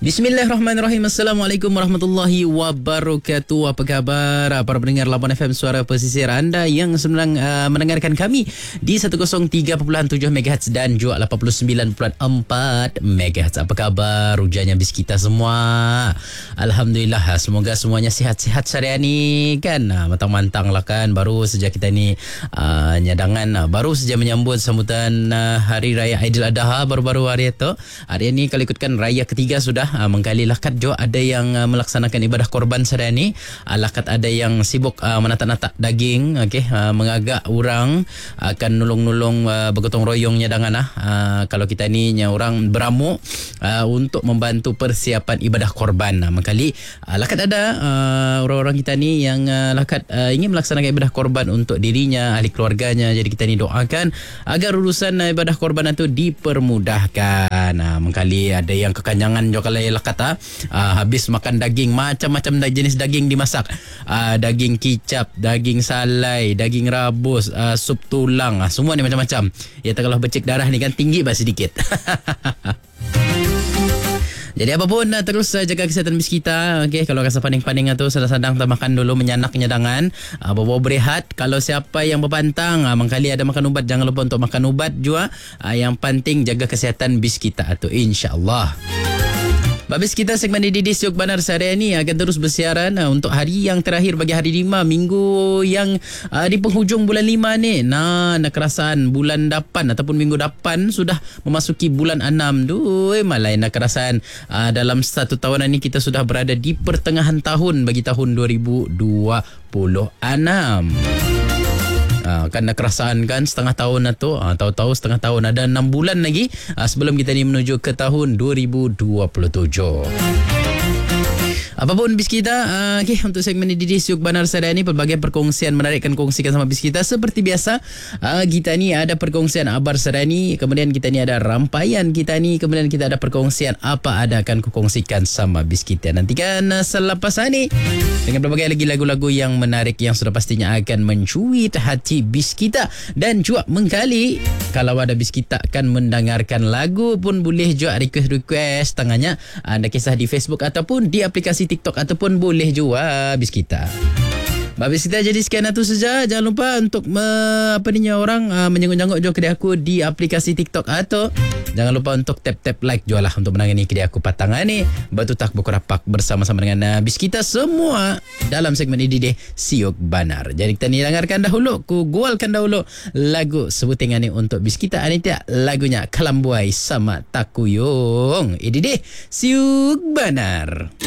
Bismillahirrahmanirrahim. Assalamualaikum warahmatullahi wabarakatuh. Apa khabar para pendengar Labuan FM Suara Pesisir, anda yang sedang mendengarkan kami di 103.7 MHz dan juga 89.4 MHz. Apa khabar rujanya bis kita semua? Alhamdulillah, semoga semuanya sihat-sihat syariah ni kan. Mantang-mantang lah kan. Baru saja kita ni nyadangan, baru saja menyambut sambutan Hari Raya Aidiladha baru-baru hari itu. Hari ini kalau ikutkan raya ketiga sudah. Mengkali lakat jo ada yang melaksanakan ibadah korban sada ni. Lakat ada yang sibuk menatak-natak daging, okey, mengagak orang akan nulung-nulung bergotong royongnya dengan kalau kita ni orang beramu untuk membantu persiapan ibadah korban. Mengkali lakat ada orang-orang kita ni yang lakat ingin melaksanakan ibadah korban untuk dirinya, ahli keluarganya. Jadi kita ni doakan agar urusan ibadah korban itu dipermudahkan. Mengkali ada yang kekanyangan jo kalau kata habis makan daging, macam-macam jenis daging dimasak, daging kicap, daging salai, daging rabus, sup tulang, semua ni macam-macam. Ya, kalau becek darah ni kan tinggi bah sedikit. Jadi apapun, terus jaga kesihatan bis kita. Okey, kalau rasa paning-paning tu sedang-sedang tak makan dulu, menyanak nyadangan, bawa berehat. Kalau siapa yang berpantang mangkali ada makan ubat, jangan lupa untuk makan ubat juga. Yang penting jaga kesihatan bis kita tu, insya-Allah. Habis kita segmen DDD Siok Banar sehari ini akan terus bersiaran untuk hari yang terakhir bagi hari 5, minggu yang di penghujung bulan 5 ni. Nak kerasaan bulan 8 ataupun minggu 8 sudah memasuki bulan 6. Malai nak kerasaan dalam satu tahunan ni kita sudah berada di pertengahan tahun bagi tahun 2026. Kan nak kerasaan kan setengah tahun tu, tahu-tahu setengah tahun, ada 6 bulan lagi sebelum kita ni menuju ke tahun 2027. Apapun bis kita, okay, untuk segmen DDD Siok Banar sada ni pelbagai perkongsian menarik kan kongsikan sama bis kita. Seperti biasa, kita ni ada perkongsian abar sada ni, kemudian kita ni ada rampaian kita ni, kemudian kita ada perkongsian apa ada akan kukongsikan sama bis kita. Nantikan selepas ini dengan berbagai lagi lagu-lagu yang menarik yang sudah pastinya akan mencuit hati bis kita. Dan juga mengkali kalau ada bis kita akan mendengarkan lagu pun boleh juga request tangannya anda kisah di Facebook ataupun di aplikasi TikTok ataupun boleh juga bis kita. Habis kita jadi sekian itu saja. Jangan lupa untuk menjenguk-jenguk juga kedai aku di aplikasi TikTok atau jangan lupa untuk tap-tap like juga lah untuk menangani kedai aku patangan ni. Batu tak berkurapak bersama-sama dengan bis kita semua dalam segmen ini deh Siok Banar. Jadi kita ni dengarkan dahulu, ku gualkan dahulu lagu sebutingan ni untuk bis kita. Anitia lagunya Kalambuai sama Takuyung. Ini deh Siok Banar.